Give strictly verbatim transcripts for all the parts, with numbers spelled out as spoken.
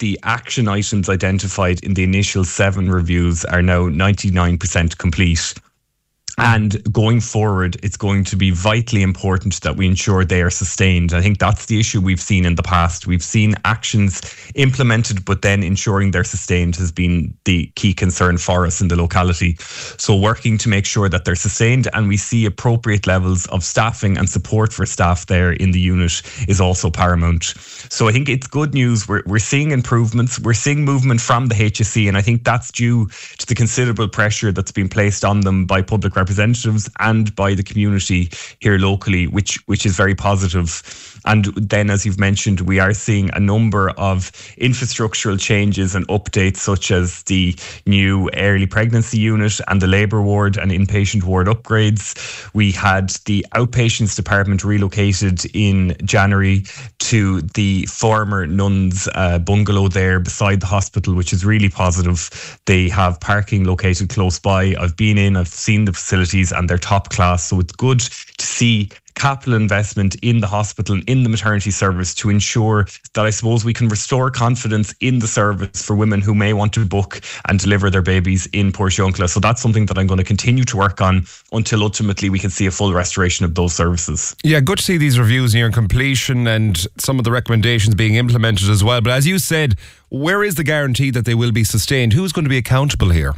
the action items identified in the initial seven reviews are now ninety-nine percent complete. And going forward, it's going to be vitally important that we ensure they are sustained. I think that's the issue we've seen in the past. We've seen actions implemented, but then ensuring they're sustained has been the key concern for us in the locality. So working to make sure that they're sustained and we see appropriate levels of staffing and support for staff there in the unit is also paramount. So I think it's good news. We're, we're seeing improvements. We're seeing movement from the H S E, and I think that's due to the considerable pressure that's been placed on them by public representatives and by the community here locally, which which is very positive. And then, as you've mentioned, we are seeing a number of infrastructural changes and updates, such as the new early pregnancy unit and the labour ward and inpatient ward upgrades. We had the outpatients department relocated in January to the former nuns uh, bungalow there beside the hospital, which is really positive. They have parking located close by. I've been in, I've seen the facilities, and they're top class. So it's good to see capital investment in the hospital and in the maternity service to ensure that I suppose we can restore confidence in the service for women who may want to book and deliver their babies in Portiuncula. So that's something that I'm going to continue to work on until ultimately we can see a full restoration of those services. Yeah, good to see these reviews near completion and some of the recommendations being implemented as well. But as you said, where is the guarantee that they will be sustained? Who's going to be accountable here?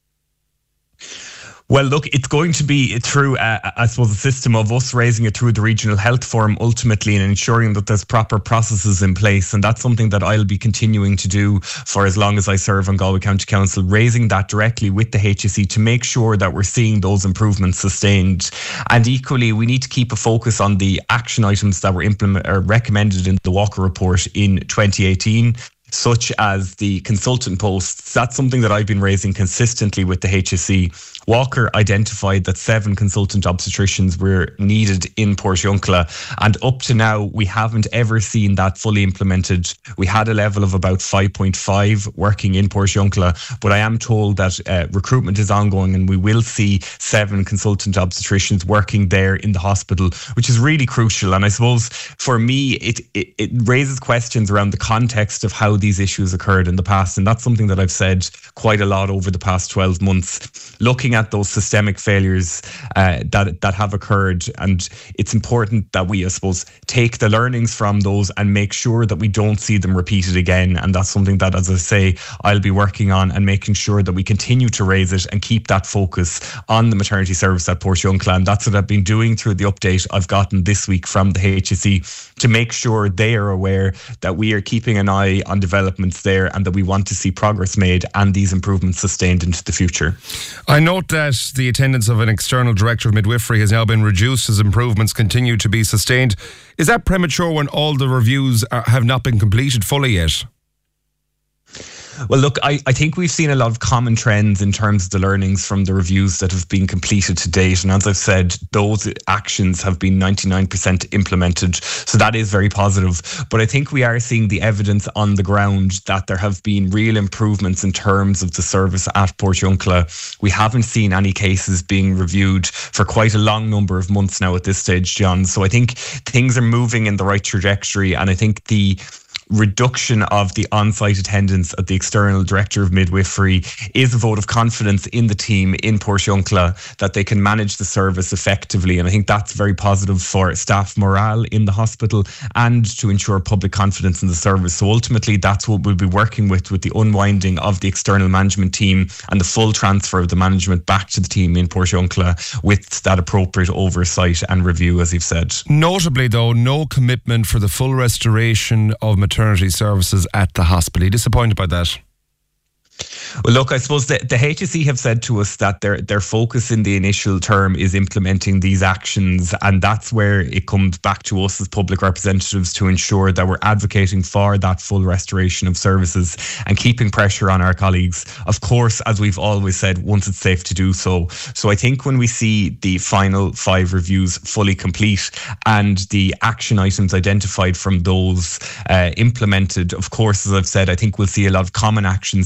Well, look, it's going to be through, uh, I suppose, a system of us raising it through the Regional Health Forum ultimately and ensuring that there's proper processes in place. And that's something that I'll be continuing to do for as long as I serve on Galway County Council, raising that directly with the H S E to make sure that we're seeing those improvements sustained. And equally, we need to keep a focus on the action items that were implement- or recommended in the Walker report in twenty eighteen. Such as the consultant posts. That's something that I've been raising consistently with the H S E. Walker identified that seven consultant obstetricians were needed in Portiuncula, and up to now we haven't ever seen that fully implemented. We had a level of about five point five working in Portiuncula, but I am told that uh, recruitment is ongoing and we will see seven consultant obstetricians working there in the hospital, which is really crucial. And I suppose for me it, it, it raises questions around the context of how these issues occurred in the past, and that's something that I've said quite a lot over the past twelve months, looking at those systemic failures uh, that that have occurred. And it's important that we, I suppose, take the learnings from those and make sure that we don't see them repeated again. And that's something that, as I say, I'll be working on and making sure that we continue to raise it and keep that focus on the maternity service at Portiuncula. And that's what I've been doing through the update I've gotten this week from the H S E to make sure they are aware that we are keeping an eye on developments there and that we want to see progress made and these improvements sustained into the future. I note that the attendance of an external director of midwifery has now been reduced as improvements continue to be sustained. Is that premature when all the reviews are, have not been completed fully yet? Well, look, I, I think we've seen a lot of common trends in terms of the learnings from the reviews that have been completed to date. And as I've said, those actions have been ninety-nine percent implemented. So that is very positive. But I think we are seeing the evidence on the ground that there have been real improvements in terms of the service at Portiuncula. We haven't seen any cases being reviewed for quite a long number of months now at this stage, John. So I think things are moving in the right trajectory. And I think the reduction of the on-site attendance at the external director of midwifery is a vote of confidence in the team in Portiuncula that they can manage the service effectively. And I think that's very positive for staff morale in the hospital and to ensure public confidence in the service. So ultimately, that's what we'll be working with, with the unwinding of the external management team and the full transfer of the management back to the team in Portiuncula with that appropriate oversight and review, as you've said. Notably, though, no commitment for the full restoration of maternity services at the hospital. Are you disappointed by that? Well, look, I suppose the, the H S E have said to us that their their focus in the initial term is implementing these actions, and that's where it comes back to us as public representatives to ensure that we're advocating for that full restoration of services and keeping pressure on our colleagues. Of course, as we've always said, once it's safe to do so. So I think when we see the final five reviews fully complete and the action items identified from those uh, implemented, of course, as I've said, I think we'll see a lot of common action. So it may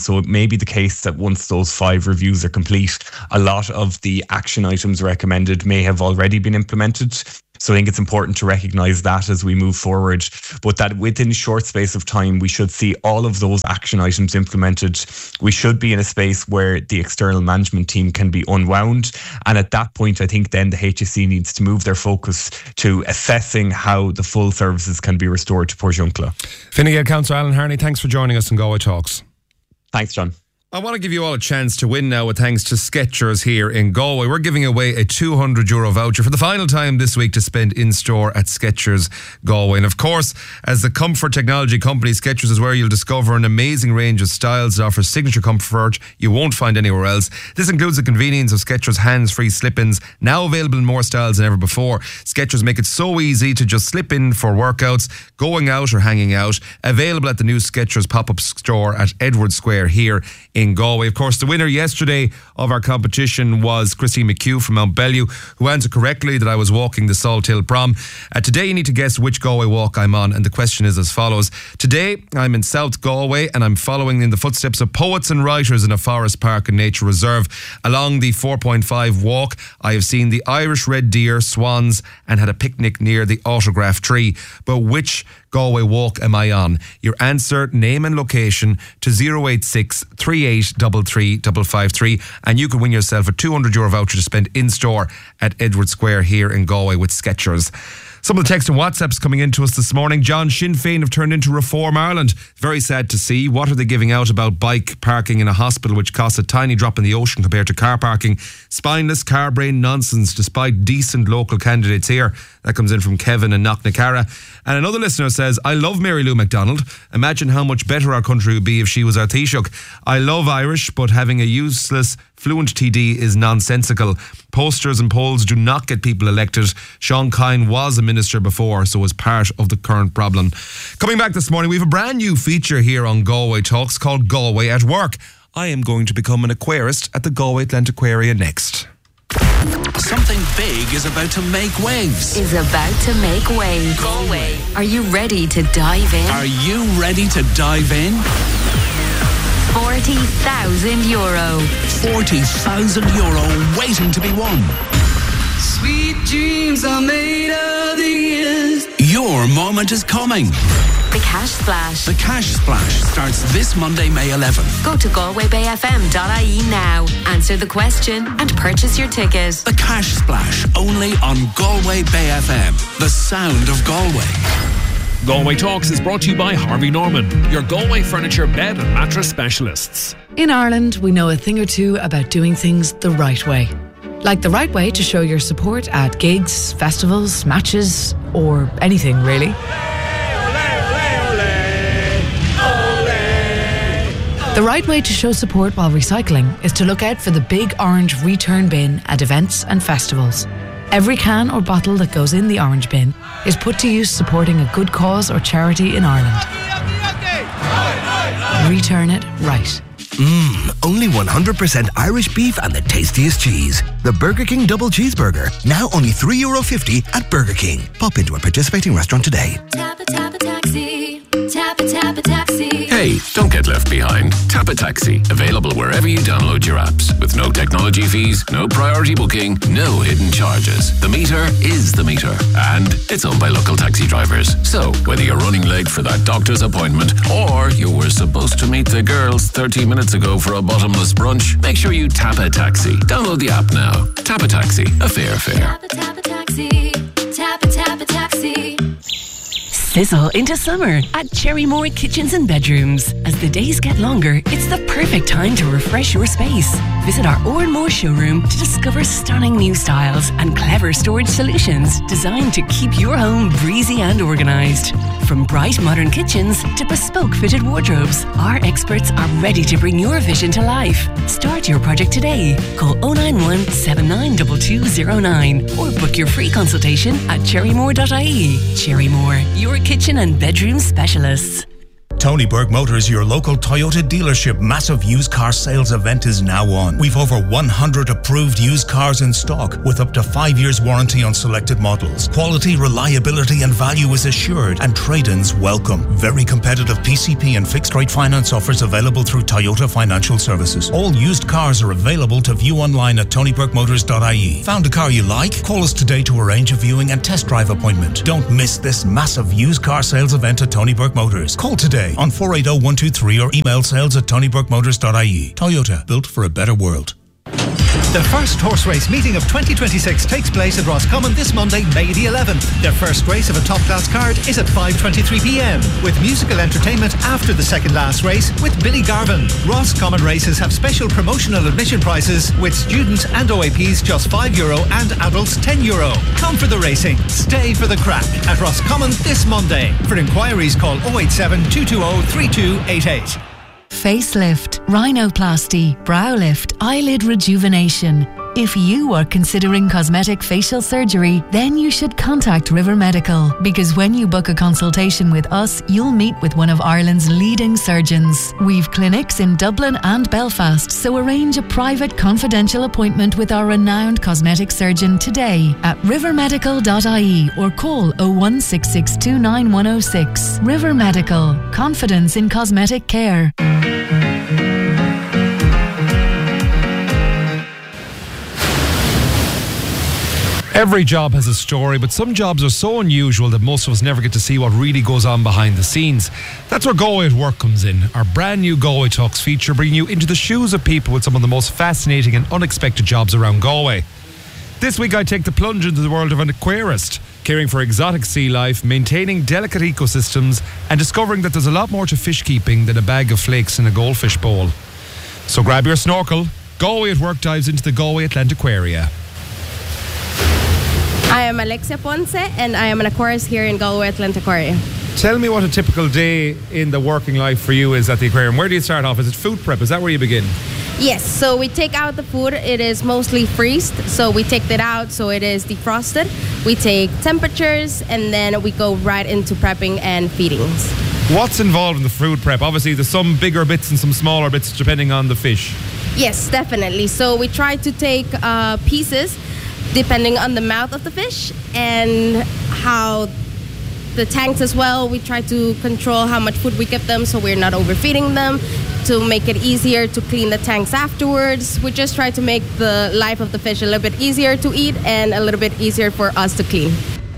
may be the case that once those five reviews are complete, a lot of the action items recommended may have already been implemented. So I think it's important to recognise that as we move forward, but that within a short space of time, we should see all of those action items implemented. We should be in a space where the external management team can be unwound. And at that point, I think then the H S E needs to move their focus to assessing how the full services can be restored to Portiuncula. Fine Gael Councillor Alan Harney, thanks for joining us in Galway Talks. Thanks, John. I want to give you all a chance to win now with thanks to Skechers here in Galway. We're giving away a two hundred euro voucher for the final time this week to spend in-store at Skechers Galway. And of course, as the comfort technology company, Skechers is where you'll discover an amazing range of styles that offer signature comfort you won't find anywhere else. This includes the convenience of Skechers hands-free slip-ins, now available in more styles than ever before. Skechers make it so easy to just slip in for workouts, going out or hanging out. Available at the new Skechers pop-up store at Edward Square here in Galway. Of course, the winner yesterday of our competition was Christine McHugh from Mount Bellew, who answered correctly that I was walking the Salt Hill Prom. Uh, today you need to guess which Galway walk I'm on, and the question is as follows. Today I'm in South Galway and I'm following in the footsteps of poets and writers in a forest park and nature reserve. Along the four point five walk, I have seen the Irish red deer, swans, and had a picnic near the autograph tree. But which Galway walk am I on? Your answer, name and location to zero eight six, three eight three three five five three, and you can win yourself a two hundred euro voucher to spend in-store at Edward Square here in Galway with Skechers. Some of the text and WhatsApps coming into us this morning. John, Sinn Féin have turned into Reform Ireland. Very sad to see. What are they giving out about bike parking in a hospital which costs a tiny drop in the ocean compared to car parking? Spineless car brain nonsense despite decent local candidates here. That comes in from Kevin in Knocknacarra. And another listener says, I love Mary Lou McDonald. Imagine how much better our country would be if she was our Taoiseach. I love Irish, but having a useless fluent T D is nonsensical. Posters and polls do not get people elected. Sean Kine was a minister before, so is part of the current problem. Coming back this morning, we have a brand new feature here on Galway Talks called Galway at Work. I am going to become an aquarist at the Galway Atlantiquaria next. Something big is about to make waves. Is about to make waves. Galway. Are you ready to dive in? Are you ready to dive in? forty thousand euro. forty thousand euro waiting to be won. Sweet dreams are made of these. Your moment is coming. The Cash Splash. The Cash Splash starts this Monday, May eleventh. Go to galway bay f m dot i e now, answer the question and purchase your ticket. The Cash Splash, only on Galway Bay F M. The sound of Galway. Galway Talks is brought to you by Harvey Norman, your Galway furniture, bed and mattress specialists. In Ireland, we know a thing or two about doing things the right way. Like the right way to show your support at gigs, festivals, matches, or anything really. The right way to show support while recycling is to look out for the big orange return bin at events and festivals. Every can or bottle that goes in the orange bin is put to use supporting a good cause or charity in Ireland. Return it right. Mmm, only one hundred percent Irish beef and the tastiest cheese. The Burger King Double Cheeseburger, now only three euro fifty at Burger King. Pop into a participating restaurant today. Tap a tap a taxi. Tap a tap a taxi. Hey, don't get left behind. Tap a Taxi, available wherever you download your apps. With no technology fees, no priority booking, no hidden charges. The meter is the meter, and it's owned by local taxi drivers. So, whether you're running late for that doctor's appointment, or you were supposed to meet the girls thirty minutes ago for a bottomless brunch, make sure you tap a taxi. Download the app now. Tap a Taxi, a fair fare. Tap a tap a taxi. Tap a tap a taxi. Sizzle into summer at Cherrymore Kitchens and Bedrooms. As the days get longer, it's the perfect time to refresh your space. Visit our Oranmore showroom to discover stunning new styles and clever storage solutions designed to keep your home breezy and organised. From bright modern kitchens to bespoke fitted wardrobes, our experts are ready to bring your vision to life. Start your project today. Call oh nine one, seven nine two two oh nine or book your free consultation at cherrymore dot I E. Cherrymore, your kitchen and bedroom specialists. Tony Burke Motors, your local Toyota dealership massive used car sales event is now on. We've over one hundred approved used cars in stock with up to five years warranty on selected models. Quality, reliability and value is assured and trade-ins welcome. Very competitive P C P and fixed rate finance offers available through Toyota Financial Services. All used cars are available to view online at tony burke motors dot I E. Found a car you like? Call us today to arrange a viewing and test drive appointment. Don't miss this massive used car sales event at Tony Burke Motors. Call today on four eight zero one two three or email sales at tony burke motors dot I E. Toyota, built for a better world. The first horse race meeting of twenty twenty-six takes place at Roscommon this Monday, May the eleventh. The first race of a top-class card is at five twenty-three p m, with musical entertainment after the second last race with Billy Garvin. Roscommon races have special promotional admission prices, with students and O A Ps just five euro and adults ten euro. Come for the racing, stay for the crack at Roscommon this Monday. For inquiries, call oh eight seven, two two oh, three two eight eight. Facelift, rhinoplasty, brow lift, eyelid rejuvenation. If you are considering cosmetic facial surgery, then you should contact River Medical, because when you book a consultation with us, you'll meet with one of Ireland's leading surgeons. We've clinics in Dublin and Belfast, so arrange a private confidential appointment with our renowned cosmetic surgeon today at river medical dot I E or call oh one six six two nine one oh six. River Medical, confidence in cosmetic care. Every job has a story, but some jobs are so unusual that most of us never get to see what really goes on behind the scenes. That's where Galway at Work comes in. Our brand new Galway Talks feature, bringing you into the shoes of people with some of the most fascinating and unexpected jobs around Galway. This week I take the plunge into the world of an aquarist, caring for exotic sea life, maintaining delicate ecosystems, and discovering that there's a lot more to fish keeping than a bag of flakes in a goldfish bowl. So grab your snorkel. Galway at Work dives into the Galway Atlantiquaria. I am Alexia Ponce and I am an aquarist here in Galway Atlantiquaria. Tell me what a typical day in the working life for you is at the aquarium. Where do you start off? Is it food prep? Is that where you begin? Yes, so we take out the food. It is mostly freezed, so we take that out, so it is defrosted. We take temperatures and then we go right into prepping and feedings. What's involved in the food prep? Obviously there's some bigger bits and some smaller bits depending on the fish. Yes, definitely. So we try to take uh, pieces depending on the mouth of the fish and how the tanks as well. We try to control how much food we give them so we're not overfeeding them, to make it easier to clean the tanks afterwards. We just try to make the life of the fish a little bit easier to eat and a little bit easier for us to clean.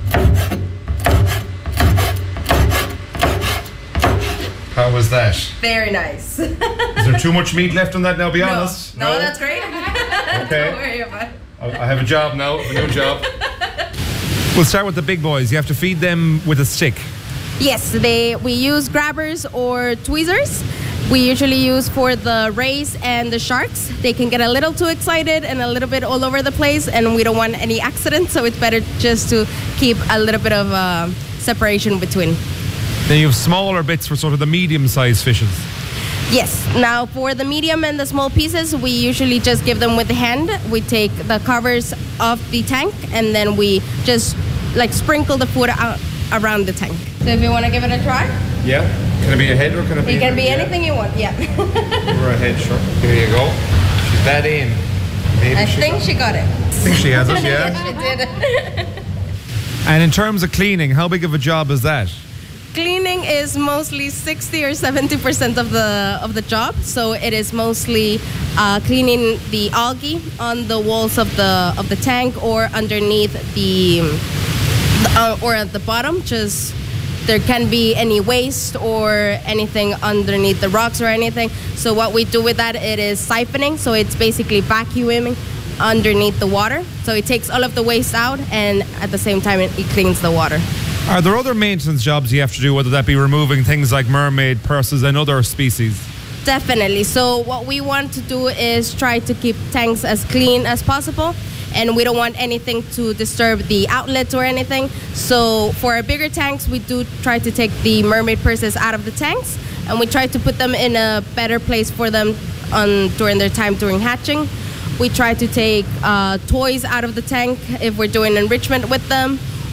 How was that? Very nice. Is there too much meat left on that now, be no. honest? No, no, that's great. Okay. Don't worry about it. I have a job now, a new job. We'll start with the big boys. You have to feed them with a stick. Yes, they we use grabbers or tweezers. We usually use for the rays and the sharks. They can get a little too excited and a little bit all over the place, and we don't want any accidents, so it's better just to keep a little bit of uh, separation between. Then you have smaller bits for sort of the medium-sized fishes. Yes. Now for the medium and the small pieces, we usually just give them with the hand. We take the covers of the tank and then we just like sprinkle the food out around the tank. So if you want to give it a try? Yeah. Can it be a head or can it be? It can be anything you want, yeah. Or a head, sure. Here you go. She's that in. Maybe I she think got she got it. I think she has it, yeah. Yes, she did. And in terms of cleaning, how big of a job is that? Cleaning is mostly sixty or seventy percent of the of the job. So it is mostly uh, cleaning the algae on the walls of the of the tank or underneath the uh, or at the bottom. Just there can be any waste or anything underneath the rocks or anything. So what we do with that, it is siphoning. So it's basically vacuuming underneath the water. So it takes all of the waste out and at the same time it, it cleans the water. Are there other maintenance jobs you have to do, whether that be removing things like mermaid purses and other species? Definitely. So what we want to do is try to keep tanks as clean as possible, and we don't want anything to disturb the outlets or anything. So for our bigger tanks, we do try to take the mermaid purses out of the tanks, and we try to put them in a better place for them on during their time during hatching. We try to take uh, toys out of the tank if we're doing enrichment with them,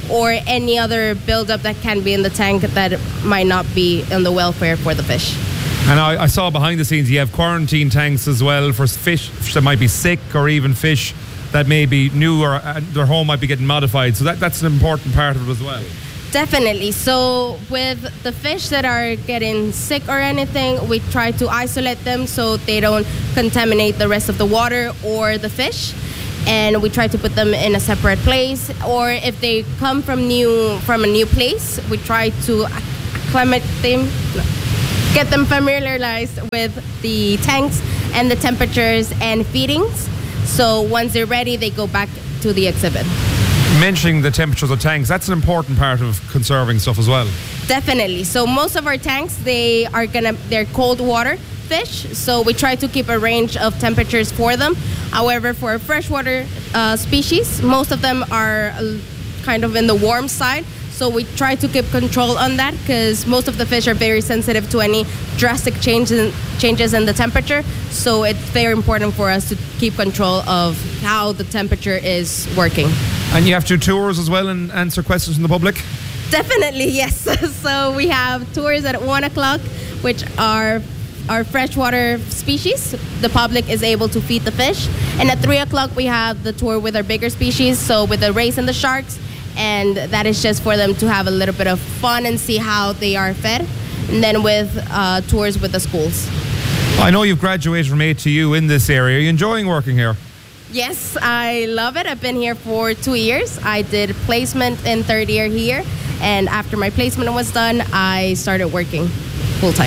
or any other buildup that can be in the tank that might not be in the welfare for the fish. And I, I saw behind the scenes you have quarantine tanks as well for fish that might be sick, or even fish that may be new, or uh, their home might be getting modified. So that, that's an important part of it as well. Definitely. So with the fish that are getting sick or anything, we try to isolate them so they don't contaminate the rest of the water or the fish. And we try to put them in a separate place. Or if they come from new from a new place, we try to acclimate them, get them familiarized with the tanks and the temperatures and feedings. So once they're ready, they go back to the exhibit. Mentioning the temperatures of tanks, that's an important part of conserving stuff as well. Definitely. So most of our tanks, they are gonna they're cold water fish, so we try to keep a range of temperatures for them. However, for freshwater uh, species, most of them are uh, kind of in the warm side, so we try to keep control on that, because most of the fish are very sensitive to any drastic changes changes in the temperature. So it's very important for us to keep control of how the temperature is working. And you have to do tours as well and answer questions from the public? Definitely, yes. So we have tours at one o'clock, which are our freshwater species. The public is able to feed the fish. And at three o'clock, we have the tour with our bigger species, so with the rays and the sharks. And that is just for them to have a little bit of fun and see how they are fed. And then with uh, tours with the schools. I know you've graduated from A T U in this area. Are you enjoying working here? Yes, I love it. I've been here for two years. I did placement in third year here. And after my placement was done, I started working full time.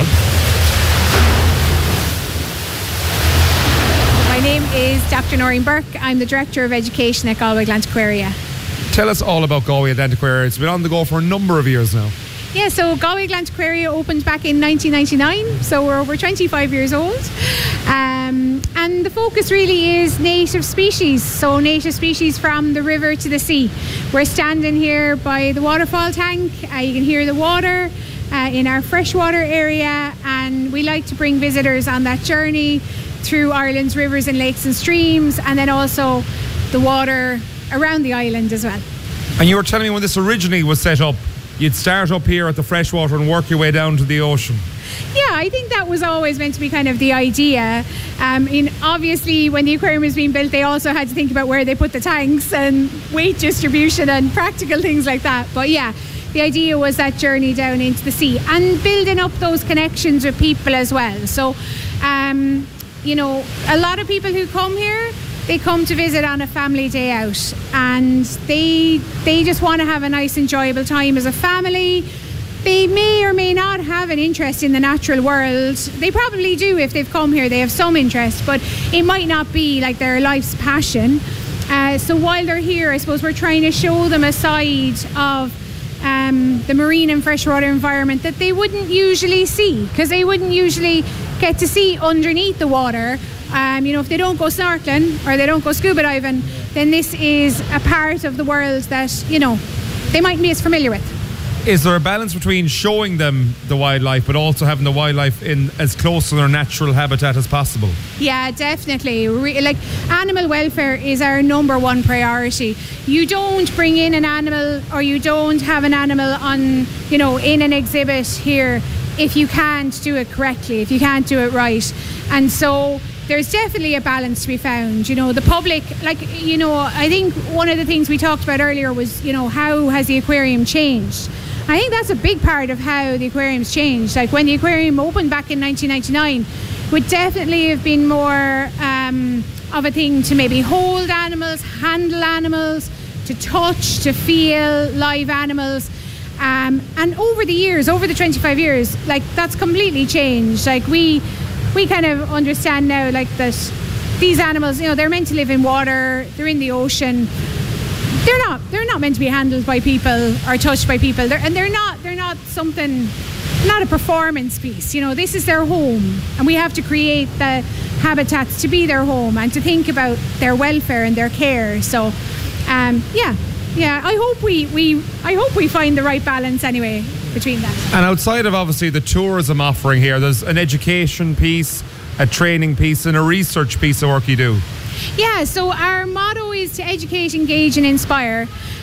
My name is Doctor Noreen Burke. I'm the Director of Education at Galway Atlantiquaria. Tell us all about Galway Atlantiquaria. It's been on the go for a number of years now. Yeah, so Galway Atlantiquaria opened back in nineteen ninety-nine, so we're over twenty-five years old. Um, and the focus really is native species, so native species from the river to the sea. We're standing here by the waterfall tank. Uh, you can hear the water uh, in our freshwater area, and we like to bring visitors on that journey through Ireland's rivers and lakes and streams, and then also the water around the island as well. And you were telling me when this originally was set up, you'd start up here at the freshwater and work your way down to the ocean. Yeah, I think that was always meant to be kind of the idea. Um, in obviously, when the aquarium was being built, they also had to think about where they put the tanks and weight distribution and practical things like that. But yeah, the idea was that journey down into the sea and building up those connections with people as well. So, um, you know, a lot of people who come here, they come to visit on a family day out, and they they just want to have a nice, enjoyable time as a family. They may or may not have an interest in the natural world. They probably do if they've come here. They have some interest, but it might not be like their life's passion. Uh, so while they're here, I suppose we're trying to show them a side of um, the marine and freshwater environment that they wouldn't usually see, because they wouldn't usually get to see underneath the water. Um, you know, if they don't go snorkeling or they don't go scuba diving, then this is a part of the world that, you know, they mightn't be as familiar with. Is there a balance between showing them the wildlife but also having the wildlife in as close to their natural habitat as possible? Yeah, definitely. Re- like, animal welfare is our number one priority. You don't bring in an animal, or you don't have an animal on, you know, in an exhibit here if you can't do it correctly, if you can't do it right. And so there's definitely a balance to be found. You know, the public, like, you know, I think one of the things we talked about earlier was, you know, how has the aquarium changed? I think that's a big part of how the aquarium's changed. Like, when the aquarium opened back in nineteen ninety-nine, it would definitely have been more um, of a thing to maybe hold animals, handle animals, to touch, to feel live animals. Um, and over the years, over the twenty-five years, like, that's completely changed. Like, we we kind of understand now, like, that these animals, you know, they're meant to live in water, they're in the ocean. They're not they're not meant to be handled by people or touched by people. They're, and they're not they're not something, not a performance piece. You know, this is their home, and we have to create the habitats to be their home and to think about their welfare and their care. So, um, yeah. Yeah, I hope we, we I hope we find the right balance anyway between that. And outside of obviously the tourism offering here, there's an education piece, a training piece, and a research piece of work you do. Yeah, so our motto is to educate, engage and inspire.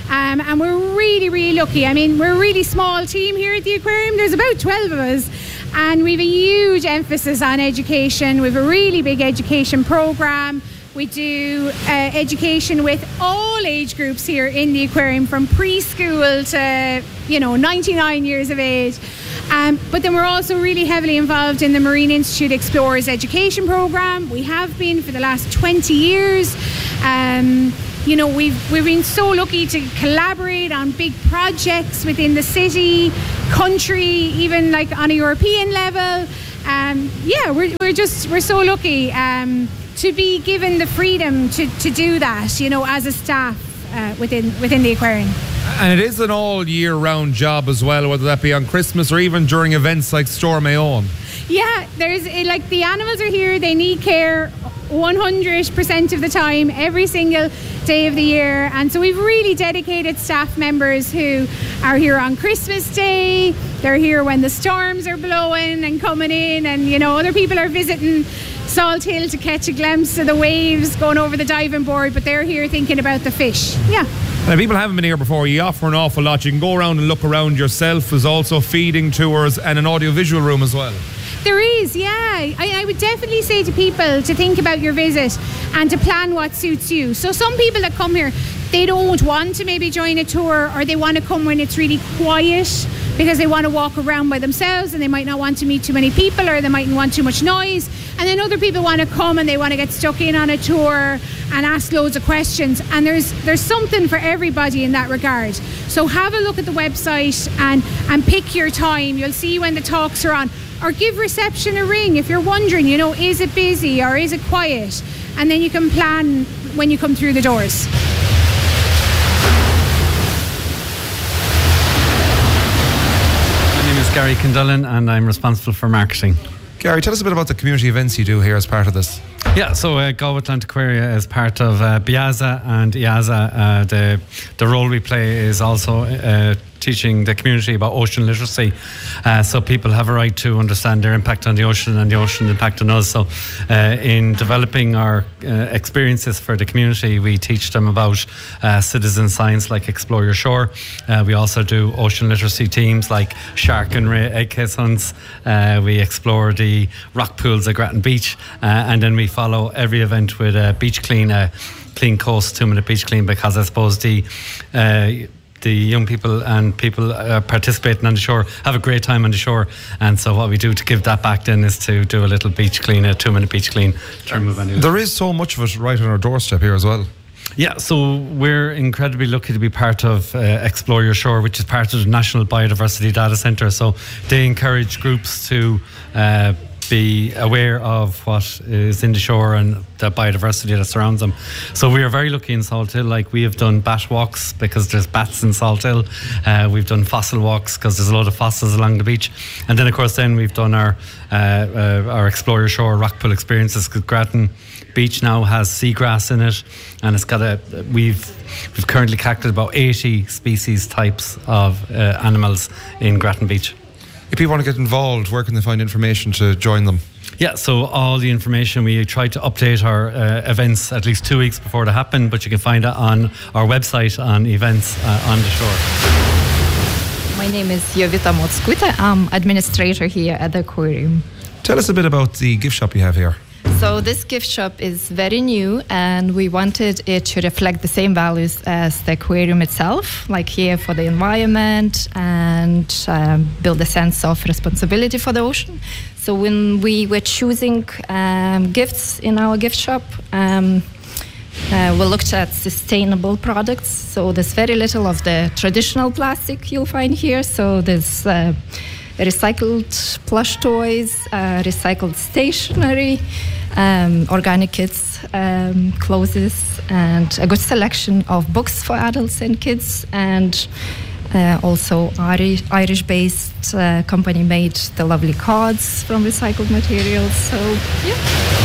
Um, and we're really, really lucky. I mean, we're a really small team here at the aquarium. There's about twelve of us. And we have a huge emphasis on education. We have a really big education program. We do uh, education with all age groups here in the aquarium, from preschool to, you know, ninety-nine years of age. Um, but then we're also really heavily involved in the Marine Institute Explorers Education Program. We have been for the last twenty years. Um, you know, we've we've been so lucky to collaborate on big projects within the city, country, even like on a European level. Um, yeah, we're we're just we're so lucky um, to be given the freedom to, to do that, you know, as a staff uh, within within the aquarium. And it is an all year round job as well, whether that be on Christmas or even during events like Storm Aon. Yeah, there's like the animals are here, they need care one hundred percent of the time, every single day of the year. And so we've really dedicated staff members who are here on Christmas Day. They're here when the storms are blowing and coming in, and you know, other people are visiting Salt Hill to catch a glimpse of the waves going over the diving board, but they're here thinking about the fish. Yeah. And if people haven't been here before, you offer an awful lot. You can go around and look around yourself. There's also feeding tours and an audiovisual room as well. There is, yeah. I, I would definitely say to people to think about your visit and to plan what suits you. So some people that come here, they don't want to maybe join a tour, or they want to come when it's really quiet because they want to walk around by themselves and they might not want to meet too many people, or they mightn't want too much noise. And then other people want to come and they want to get stuck in on a tour and ask loads of questions. And there's there's something for everybody in that regard. So have a look at the website and, and pick your time. You'll see when the talks are on. Or give reception a ring if you're wondering, you know, is it busy or is it quiet? And then you can plan when you come through the doors. My name is Gary Kindullen and I'm responsible for marketing. Gary, tell us a bit about the community events you do here as part of this. Yeah, so uh, Galway Atlantiquaria is part of uh, BIAZA and IAZA. Uh, the, the role we play is also uh, teaching the community about ocean literacy, uh, so people have a right to understand their impact on the ocean and the ocean impact on us. So uh, in developing our uh, experiences for the community, we teach them about uh, citizen science like Explore Your Shore. Uh, we also do ocean literacy teams like shark and ray egg case hunts. Uh, we explore the rock pools at Grattan Beach, uh, and then we follow every event with a beach clean, a clean coast, two minute beach clean, because I suppose the uh, the young people and people uh, participating on the shore have a great time on the shore, and so what we do to give that back then is to do a little beach clean, a two minute beach clean to remove any. There is so much of it right on our doorstep here as well. Yeah, so we're incredibly lucky to be part of uh, Explore Your Shore, which is part of the National Biodiversity Data Centre. So they encourage groups to uh, be aware of what is in the shore and the biodiversity that surrounds them. So we are very lucky in Salt Hill. Like, we have done bat walks because there's bats in Salt Hill. Uh, we've done fossil walks because there's a lot of fossils along the beach. And then of course then we've done our uh, uh, our Explore Your Shore rock pool experiences, because Grattan Beach now has seagrass in it, and it's got a we've we've currently collected about eighty species types of uh, animals in Grattan Beach. If people want to get involved, where can they find information to join them? Yeah, so all the information, we try to update our uh, events at least two weeks before they happen, but you can find it on our website on events uh, on the shore. My name is Jovita Motskuta. I'm administrator here at the aquarium. Tell us a bit about the gift shop you have here. So this gift shop is very new, and we wanted it to reflect the same values as the aquarium itself, like here for the environment and um, build a sense of responsibility for the ocean. So when we were choosing um, gifts in our gift shop, um, uh, we looked at sustainable products. So there's very little of the traditional plastic you'll find here. So there's uh, recycled plush toys, uh, recycled stationery, um, organic kids um, clothes, and a good selection of books for adults and kids, and uh, also Irish, Irish-based uh, company made the lovely cards from recycled materials. So, yeah.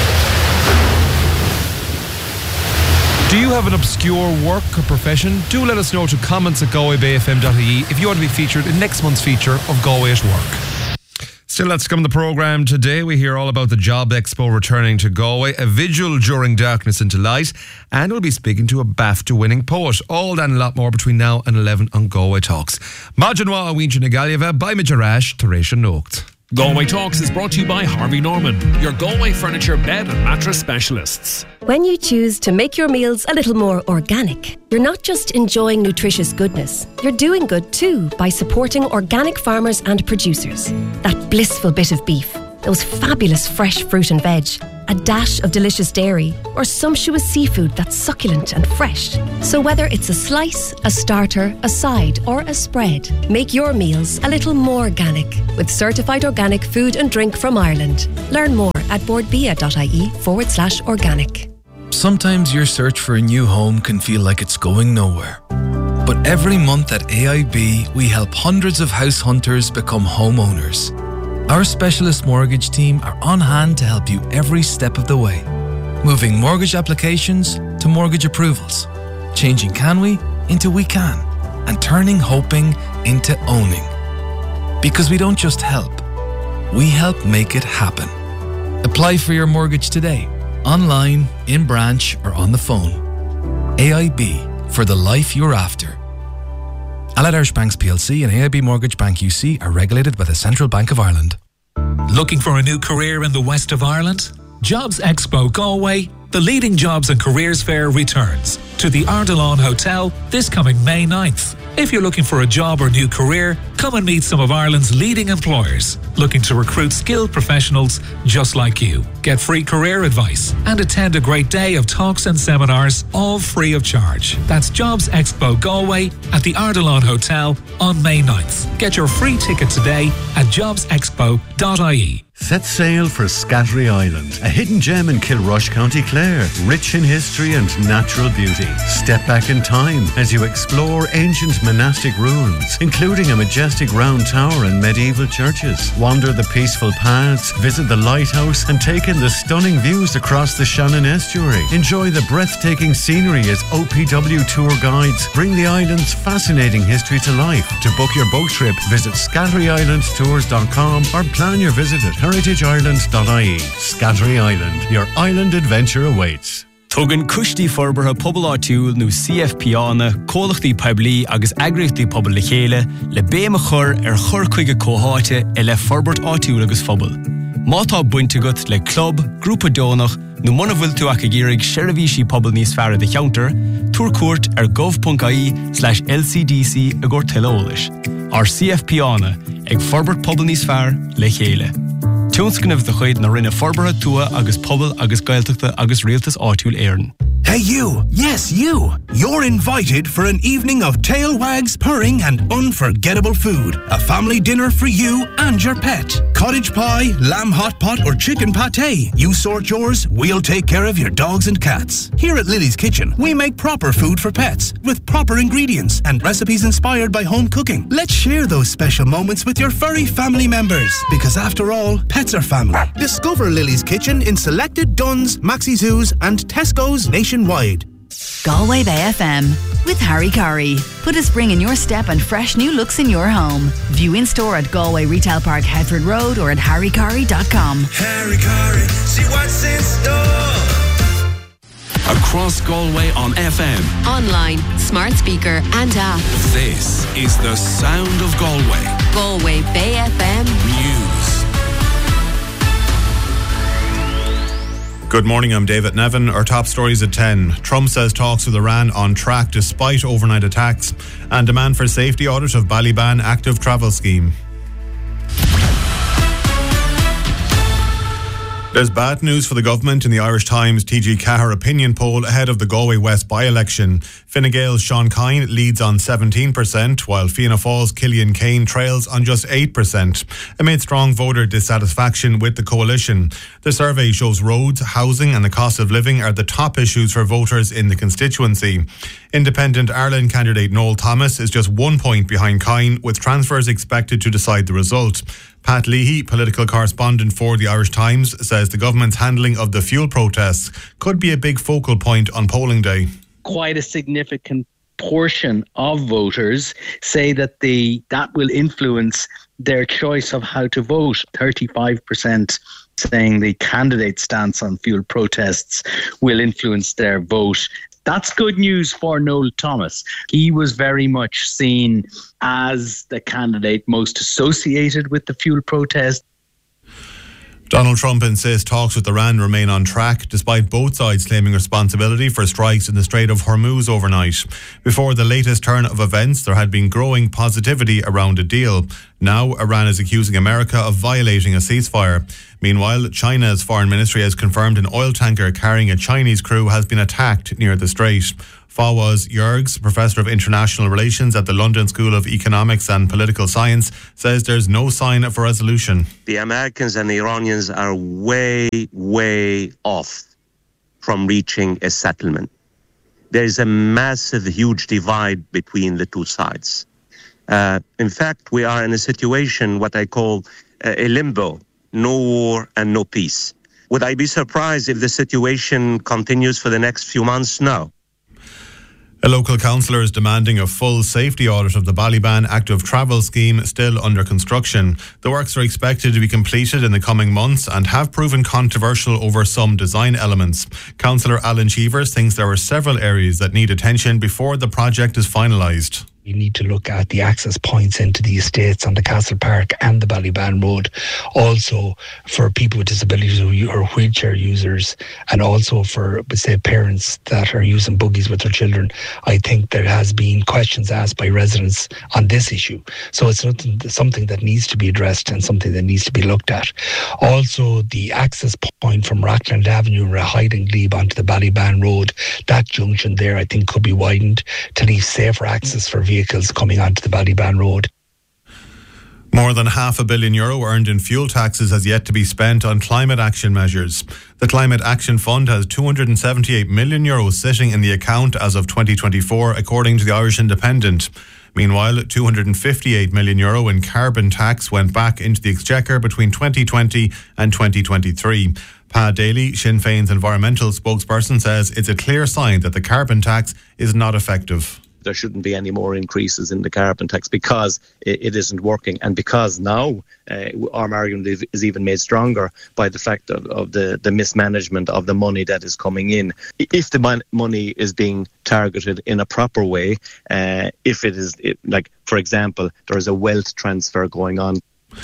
Do you have an obscure work or profession? Do let us know to comments at galway bay f m dot I E if you want to be featured in next month's feature of Galway at Work. Still, let's come on the programme today. We hear all about the Job Expo returning to Galway, a vigil during darkness into light, and we'll be speaking to a BAFTA winning poet. All that and a lot more between now and eleven on Galway Talks. Majanwa Awinja Nagalieva by Majarash Teresha Nocht. Galway Talks is brought to you by Harvey Norman, your Galway furniture, bed and mattress specialists. When you choose to make your meals a little more organic, you're not just enjoying nutritious goodness, you're doing good too by supporting organic farmers and producers. That blissful bit of beef, those fabulous fresh fruit and veg, a dash of delicious dairy, or sumptuous seafood that's succulent and fresh. So whether it's a slice, a starter, a side, or a spread, make your meals a little more organic with certified organic food and drink from Ireland. Learn more at boardbia.ie forward slash organic. Sometimes your search for a new home can feel like it's going nowhere. But every month at A I B, we help hundreds of house hunters become homeowners. Our specialist mortgage team are on hand to help you every step of the way. Moving mortgage applications to mortgage approvals. Changing can we into we can. And turning hoping into owning. Because we don't just help, we help make it happen. Apply for your mortgage today, online, in branch, or on the phone. A I B, for the life you're after. Allied Irish Banks P L C and A I B Mortgage Bank U C are regulated by the Central Bank of Ireland. Looking for a new career in the west of Ireland? Jobs Expo Galway, the leading jobs and careers fair, returns to the Ardilaun Hotel this coming May ninth. If you're looking for a job or new career, come and meet some of Ireland's leading employers looking to recruit skilled professionals just like you. Get free career advice and attend a great day of talks and seminars, all free of charge. That's Jobs Expo Galway at the Ardilaun Hotel on May ninth. Get your free ticket today at jobs expo dot I E. Set sail for Scattery Island, a hidden gem in Kilrush, County Clare, rich in history and natural beauty. Step back in time as you explore ancient monastic ruins, including a majestic round tower and medieval churches. Wander the peaceful paths, visit the lighthouse, and take in the stunning views across the Shannon Estuary. Enjoy the breathtaking scenery as O P W tour guides bring the island's fascinating history to life. To book your boat trip, visit scattery island tours dot com or plan your visit at heritage ireland dot I E. Scattery Island, your island adventure awaits. Tugan Kushti Ferberha Pobl Artul nu C F P Ana, Colachti Pabli agus Agrechti Pobl Lechele, le Bema Chur er Chur Kuige Kohate ele Ferbert Artul agus Fobl. Mata Buntigut le Club, Grúpa Donach, nu Monavultu Akagirig Sheravishi Pobl Nis Fara de Counter, Tourcourt er gov.ie slash LCDC agor Telolish. Ar C F P Ana, ag Ferbert Pobl Nis Far Lechele. Tunscan of the Chuid na rinne Forbara Tua agus Pobl agus Gaeltachta agus Realtas Artul Éireann. Hey you, yes you, you're invited for an evening of tail wags, purring and unforgettable food. A family dinner for you and your pet. Cottage pie, lamb hot pot or chicken pate. You sort yours, we'll take care of your dogs and cats. Here at Lily's Kitchen, we make proper food for pets with proper ingredients and recipes inspired by home cooking. Let's share those special moments with your furry family members because after all, pets are family. Discover Lily's Kitchen in selected Duns, Maxi Zoos and Tesco's nationwide. Galway Bay F M with Harry Curry. Put a spring in your step and fresh new looks in your home. View in store at Galway Retail Park, Headford Road, or at harry curry dot com. Harry Curry, see what's in store. Across Galway on F M, online, smart speaker, and app. This is the sound of Galway. Galway Bay F M News. Good morning, I'm David Nevin. Our top stories at ten. Trump says talks with Iran on track despite overnight attacks, and demand for safety audit of Ballyban active travel scheme. There's bad news for the government in the Irish Times T G Cahir opinion poll ahead of the Galway West by-election. Fine Gael's Sean Kine leads on seventeen percent, while Fianna Fáil's Killian Kane trails on just eight percent, amid strong voter dissatisfaction with the coalition. The survey shows roads, housing and the cost of living are the top issues for voters in the constituency. Independent Ireland candidate Noel Thomas is just one point behind Kine, with transfers expected to decide the result. Pat Leahy, political correspondent for the Irish Times, says the government's handling of the fuel protests could be a big focal point on polling day. Quite a significant portion of voters say that the that will influence their choice of how to vote. thirty-five percent saying the candidate's stance on fuel protests will influence their vote. That's good news for Noel Thomas. He was very much seen as the candidate most associated with the fuel protest. Donald Trump insists talks with Iran remain on track, despite both sides claiming responsibility for strikes in the Strait of Hormuz overnight. Before the latest turn of events, there had been growing positivity around a deal. Now, Iran is accusing America of violating a ceasefire. Meanwhile, China's foreign ministry has confirmed an oil tanker carrying a Chinese crew has been attacked near the strait. Fawaz Yergs, Professor of International Relations at the London School of Economics and Political Science, says there's no sign of a resolution. The Americans and the Iranians are way, way off from reaching a settlement. There is a massive, huge divide between the two sides. Uh, in fact, we are in a situation, what I call uh, a limbo, no war and no peace. Would I be surprised if the situation continues for the next few months? No. A local councillor is demanding a full safety audit of the Ballyban active travel scheme still under construction. The works are expected to be completed in the coming months and have proven controversial over some design elements. Councillor Alan Cheevers thinks there are several areas that need attention before the project is finalised. You need to look at the access points into the estates on the Castle Park and the Ballyban Road. Also for people with disabilities or wheelchair users, and also for, say, parents that are using buggies with their children. I think there has been questions asked by residents on this issue. So it's something that needs to be addressed and something that needs to be looked at. Also, the access point from Rockland Avenue or Hyde and Glebe onto the Ballyban Road, that junction there I think could be widened to leave safer access for vehicles vehicles coming onto the Ballyban Road. More than half a billion euro earned in fuel taxes has yet to be spent on climate action measures. The Climate Action Fund has two hundred seventy-eight million euros sitting in the account as of twenty twenty-four, according to the Irish Independent. Meanwhile, two hundred fifty-eight million euro in carbon tax went back into the Exchequer between twenty twenty and twenty twenty-three. Pa Daly, Sinn Féin's environmental spokesperson, says it's a clear sign that the carbon tax is not effective. There shouldn't be any more increases in the carbon tax because it, it isn't working, and because now uh, our argument is, is even made stronger by the fact of, of the, the mismanagement of the money that is coming in. If the mon- money is being targeted in a proper way, uh, if it is, it, like, for example, there is a wealth transfer going on.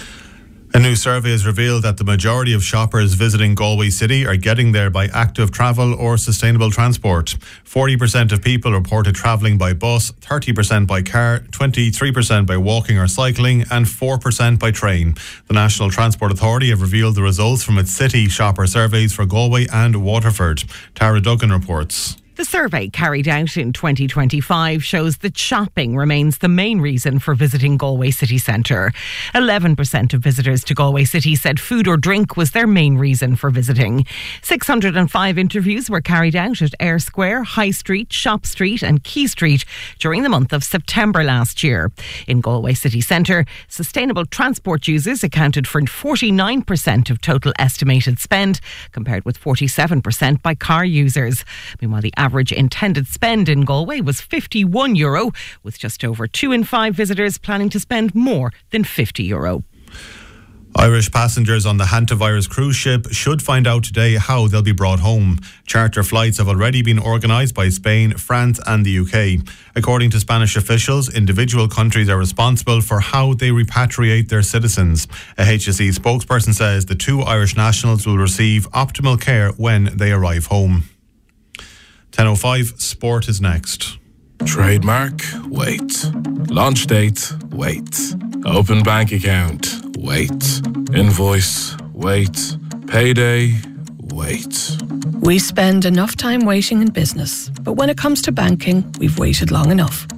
A new survey has revealed that the majority of shoppers visiting Galway City are getting there by active travel or sustainable transport. forty percent of people reported travelling by bus, thirty percent by car, twenty-three percent by walking or cycling, and four percent by train. The National Transport Authority have revealed the results from its city shopper surveys for Galway and Waterford. Tara Duggan reports. The survey carried out in twenty twenty-five shows that shopping remains the main reason for visiting Galway city centre. eleven percent of visitors to Galway City said food or drink was their main reason for visiting. six hundred five interviews were carried out at Eyre Square, High Street, Shop Street and Quay Street during the month of September last year. In Galway city centre, sustainable transport users accounted for forty-nine percent of total estimated spend, compared with forty-seven percent by car users. Meanwhile, the average intended spend in Galway was fifty-one euro, with just over two in five visitors planning to spend more than fifty euro. Irish passengers on the hantavirus cruise ship should find out today how they'll be brought home. Charter flights have already been organised by Spain, France and the U K. According to Spanish officials, individual countries are responsible for how they repatriate their citizens. A H S E spokesperson says the two Irish nationals will receive optimal care when they arrive home. ten oh five, sport is next. Trademark, wait. Launch date, wait. Open bank account, wait. Invoice, wait. Payday, wait. We spend enough time waiting in business, but when it comes to banking, we've waited long enough.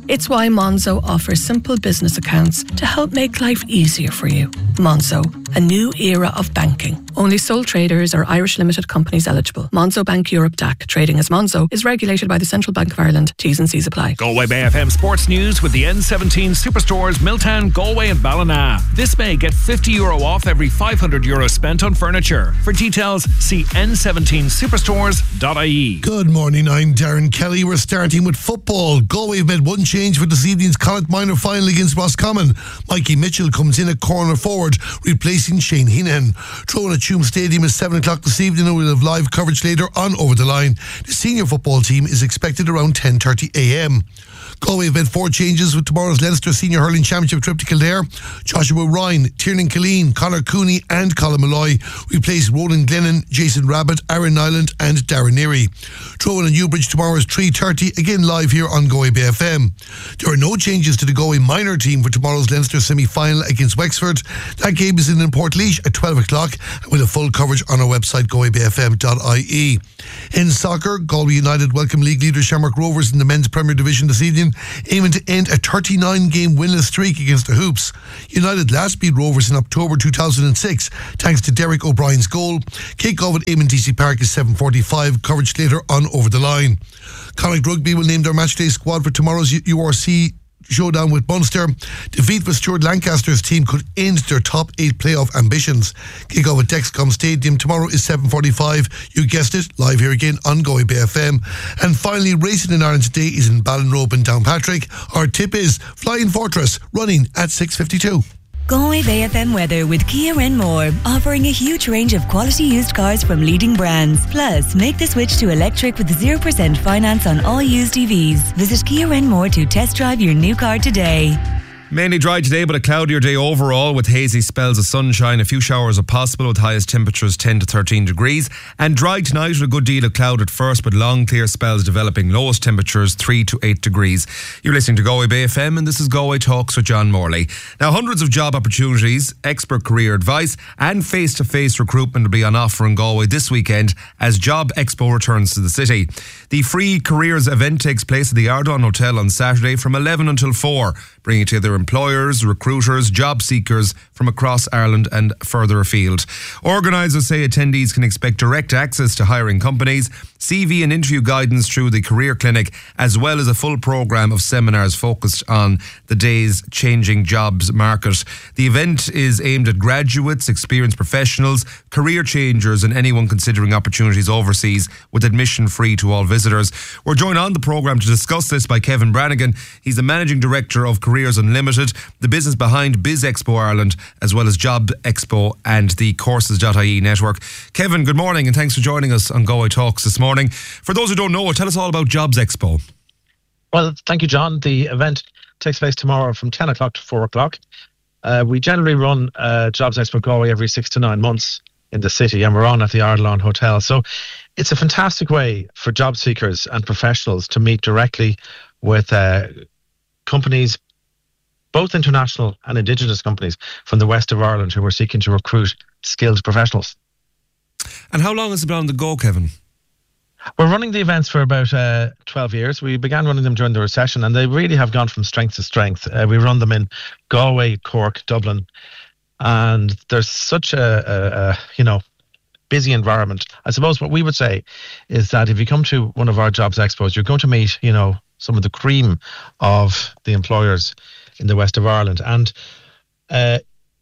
It's why Monzo offers simple business accounts to help make life easier for you. Monzo, a new era of banking. Only sole traders or Irish limited companies eligible. Monzo Bank Europe D A C. Trading as Monzo is regulated by the Central Bank of Ireland. T's and C's apply. Galway Bay F M Sports News with the N seventeen Superstores, Milltown, Galway and Ballina. This May, get fifty euro off every five hundred euro spent on furniture. For details, see n seventeen superstores dot I E. Good morning, I'm Darren Kelly. We're starting with football. Galway have made one change for this evening's Connacht Minor final against Roscommon. Mikey Mitchell comes in at corner forward, replacing Shane Heenan. Throwing at Tuam Stadium is seven o'clock this evening, and we'll have live coverage later on Over the Line. The senior football team is expected around ten thirty a m. Galway have made four changes with tomorrow's Leinster Senior Hurling Championship trip to Kildare. Joshua Ryan, Tiernan Killeen, Conor Cooney and Colin Malloy replace Ronan Glennon, Jason Rabbit, Aaron Nyland and Darren Neary. Throwing in Newbridge tomorrow is three thirty, again live here on Galway Bay F M. There are no changes to the Galway minor team for tomorrow's Leinster semi-final against Wexford. That game is in Portlaoise at twelve o'clock, and we'll have full coverage on our website galway bay f m dot I E. In soccer, Galway United welcome league leader Shamrock Rovers in the men's Premier Division this evening, aiming to end a thirty-nine game winless streak against the Hoops. United last beat Rovers in October two thousand six thanks to Derek O'Brien's goal. Kick-off at Eamon D C Park is seven forty-five, coverage later on Over the Line. Connacht Rugby will name their matchday squad for tomorrow's U R C showdown with Munster. Defeat for Stuart Lancaster's team could end their top eight playoff ambitions. Kick-off at Dexcom Stadium tomorrow is seven forty-five. You guessed it, live here again on Galway Bay F M. And finally, racing in Ireland today is in Ballinrobe and Downpatrick. Our tip is Flying Fortress, running at six fifty-two. Galway Bay F M weather with Kia Renmore, offering a huge range of quality used cars from leading brands. Plus, make the switch to electric with zero percent finance on all used E Vs. Visit Kia Renmore to test drive your new car today. Mainly dry today, but a cloudier day overall with hazy spells of sunshine. A few showers are possible with highest temperatures ten to thirteen degrees. And dry tonight with a good deal of cloud at first, but long clear spells developing. Lowest temperatures three to eight degrees. You're listening to Galway Bay F M, and this is Galway Talks with John Morley. Now, hundreds of job opportunities, expert career advice and face-to-face recruitment will be on offer in Galway this weekend as Job Expo returns to the city. The free careers event takes place at the Ardon Hotel on Saturday from eleven until four, bringing together employers, recruiters, job seekers from across Ireland and further afield. Organisers say attendees can expect direct access to hiring companies, C V and interview guidance through the Career Clinic, as well as a full programme of seminars focused on the day's changing jobs market. The event is aimed at graduates, experienced professionals, career changers and anyone considering opportunities overseas, with admission free to all visitors. We're joined on the programme to discuss this by Kevin Brannigan. He's the Managing Director of Careers Unlimited, the business behind Biz Expo Ireland, as well as Job Expo and the courses dot I E network. Kevin, good morning and thanks for joining us on Galway Talks this morning. For those who don't know, tell us all about Jobs Expo. Well, thank you, John. The event takes place tomorrow from ten o'clock to four o'clock. Uh, we generally run uh, Jobs Expo Galway every six to nine months in the city, and we're on at the Ardalon Hotel. So it's a fantastic way for job seekers and professionals to meet directly with uh, companies, both international and indigenous companies from the west of Ireland who are seeking to recruit skilled professionals. And how long has it been on the go, Kevin? We're running the events for about uh, twelve years. We began running them during the recession, and they really have gone from strength to strength. Uh, we run them in Galway, Cork, Dublin, and there's such a, a, a you know busy environment. I suppose what we would say is that if you come to one of our Jobs Expos, you're going to meet you know some of the cream of the employers in the west of Ireland, and uh,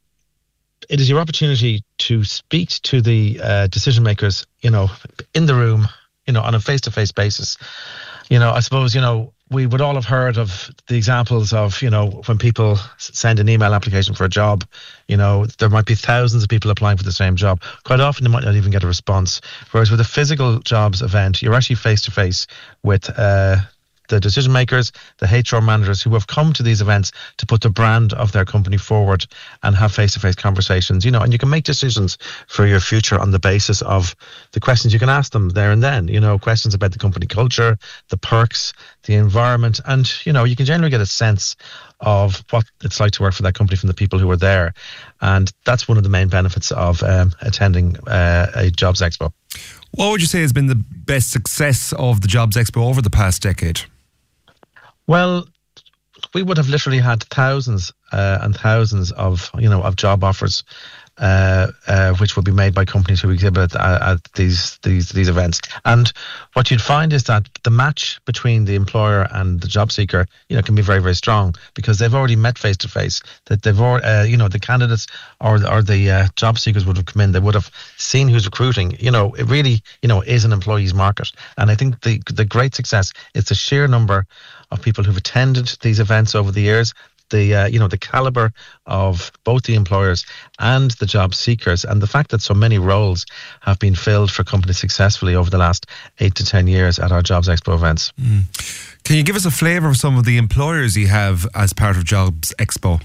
it is your opportunity to speak to the uh, decision makers, you know, in the room, you know, on a face-to-face basis. You know, I suppose, you know, we would all have heard of the examples of, you know, when people send an email application for a job, you know, there might be thousands of people applying for the same job. Quite often they might not even get a response. Whereas with a physical jobs event, you're actually face-to-face with uh, the decision makers, the H R managers who have come to these events to put the brand of their company forward and have face-to-face conversations, you know, and you can make decisions for your future on the basis of the questions you can ask them there and then, you know, questions about the company culture, the perks, the environment, and, you know, you can generally get a sense of what it's like to work for that company from the people who are there. And that's one of the main benefits of um, attending uh, a Jobs Expo. What would you say has been the best success of the Jobs Expo over the past decade? Well, we would have literally had thousands uh, and thousands of, you know, of job offers, uh, uh, which would be made by companies who exhibit at, at these these these events. And what you'd find is that the match between the employer and the job seeker, you know, can be very, very strong because they've already met face to face. That they've already, uh, you know, the candidates or or the uh, job seekers would have come in. They would have seen who's recruiting. You know, it really, you know, is an employee's market. And I think the the great success is the sheer number of people who've attended these events over the years. The uh, you know the caliber of both the employers and the job seekers, and the fact that so many roles have been filled for companies successfully over the last eight to ten years at our Jobs Expo events. Mm. Can you give us a flavour of some of the employers you have as part of Jobs Expo?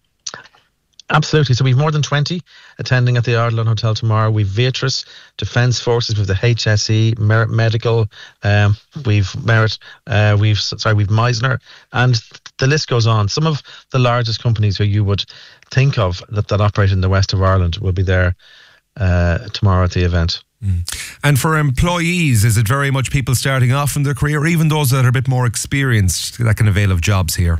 Absolutely. So we've more than twenty attending at the Ardalon Hotel tomorrow. We've Beatrice, Defence Forces, we've the H S E, Merit Medical, um, we've Merit, uh, we've sorry, we've Meisner, and the list goes on. Some of the largest companies who you would think of that, that operate in the west of Ireland will be there uh, tomorrow at the event. Mm. And for employees, is it very much people starting off in their career, or even those that are a bit more experienced that can avail of jobs here?